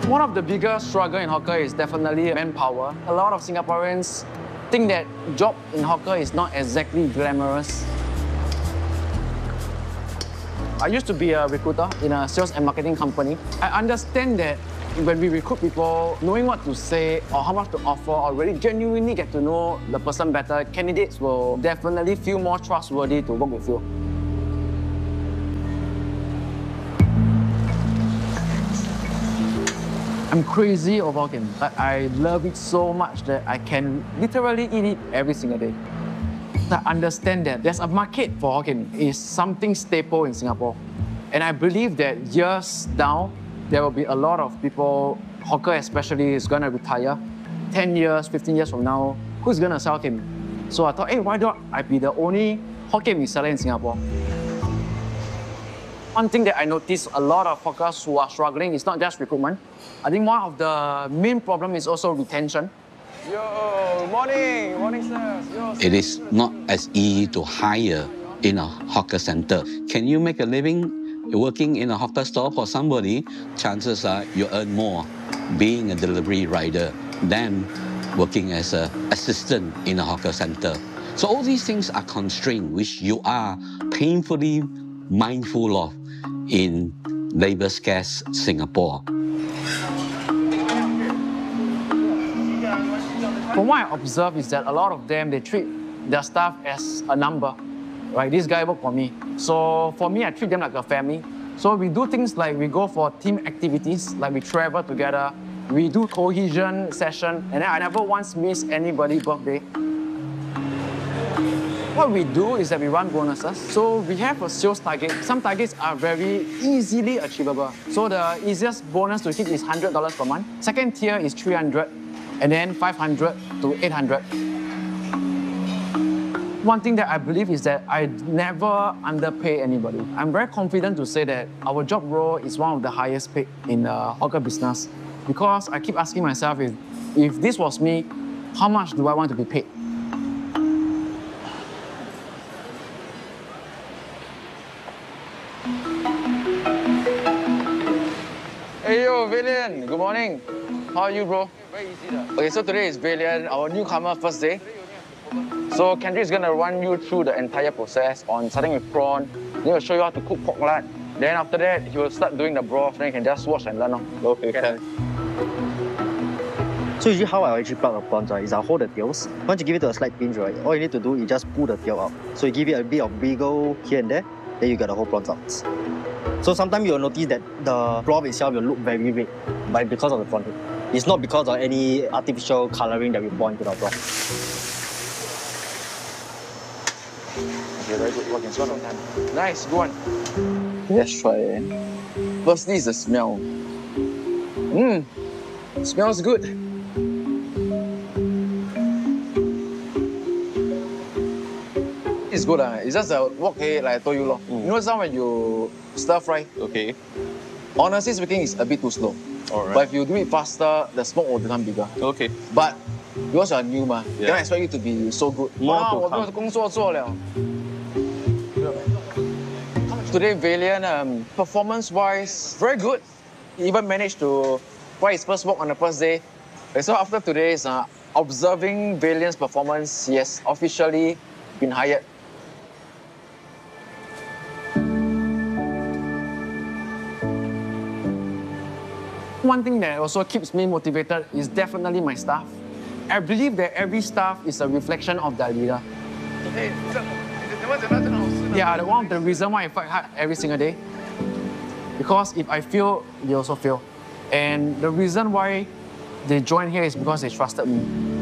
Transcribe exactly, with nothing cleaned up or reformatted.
One of the biggest struggles in hawker is definitely manpower. A lot of Singaporeans think that job in hawker is not exactly glamorous. I used to be a recruiter in a sales and marketing company. I understand that when we recruit people, knowing what to say or how much to offer or really genuinely get to know the person better, candidates will definitely feel more trustworthy to work with you. I'm crazy about Hokkien. I love it so much that I can literally eat it every single day. I understand that there's a market for Hokkien. It's something staple in Singapore. And I believe that years down, there will be a lot of people, hawker especially, is gonna retire. ten years, fifteen years from now, who's gonna sell Hokkien? So I thought, hey, why don't I be the only Hokkien Mee seller in Singapore? One thing that I noticed a lot of hawkers who are struggling is not just recruitment. I think one of the main problem is also retention. Yo, morning, morning, sir. Yo, it is not as easy to hire in a hawker center. Can you make a living working in a hawker store for somebody? Chances are you earn more being a delivery rider than working as an assistant in a hawker center. So all these things are constraints which you are painfully mindful of in labor scarce Singapore. From what I observe is that a lot of them, they treat their staff as a number, right? This guy worked for me. So for me, I treat them like a family. So we do things like we go for team activities, like we travel together, we do cohesion session, and then I never once miss anybody's birthday. What we do is that we run bonuses. So we have a sales target. Some targets are very easily achievable. So the easiest bonus to hit is one hundred dollars per month. Second tier is three hundred dollars. And then five hundred to eight hundred. One thing that I believe is that I never underpay anybody. I'm very confident to say that our job role is one of the highest paid in the hawker business because I keep asking myself, if, if this was me, how much do I want to be paid? Hey yo, Valiant, good morning. How are you, bro? Very easy. Though. Okay, so today is Valiant, our newcomer first day. So Kendrick is gonna run you through the entire process on starting with prawn. Then he'll show you how to cook pork lard. Then after that, he will start doing the broth. Then you can just watch and learn. Okay, okay. So usually how I actually pluck the prawns, right, is I hold the tails. Once you give it a slight pinch, right, all you need to do is just pull the tail out. So you give it a bit of wiggle here and there, then you get the whole prawns out. So sometimes you'll notice that the broth itself will look very red, but because of the prawn. It's not because of any artificial colouring that we pour into the broth. Okay, very good. Working spot on time. Nice, good one. Let's try it. Firstly is the smell. Mmm, smells good. It's good. Uh. It's just a wok hei, like I told you. Mm. You know some when you stir fry? Okay. Honestly speaking, it's a bit too slow. All right. But if you do it faster, the smoke will become bigger. Okay. But because you are new, ma, yeah. cannot expect you to be so good. More wow, to 我没有工作做了. Today, Valiant, um, performance-wise, very good. He even managed to fly his first walk on the first day. So after today's uh, observing Valiant's performance, he has officially been hired. One thing that also keeps me motivated is definitely my staff. I believe that every staff is a reflection of their leader. Yeah, one of the reasons why I fight hard every single day. Because if I fail, they also fail. And the reason why they join here is because they trusted me.